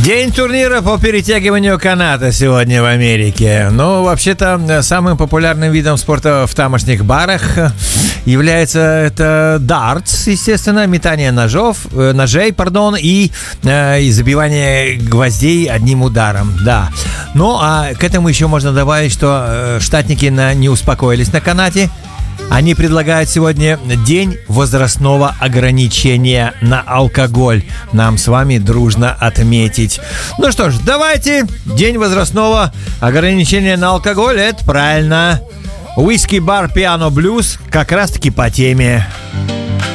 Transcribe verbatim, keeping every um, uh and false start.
День турнира по перетягиванию каната сегодня в Америке. Ну, вообще-то, самым популярным видом спорта в тамошних барах является это дартс, естественно, метание ножов, ножей, пардон, и, э, и забивание гвоздей одним ударом, да. Ну, а к этому еще можно добавить, что э, штатники на, не успокоились на канате. Они предлагают сегодня день возрастного ограничения на алкоголь. Нам с вами дружно отметить. Ну что ж, давайте. День возрастного ограничения на алкоголь. Это правильно. Whisky Bar Piano Blues как раз таки по теме.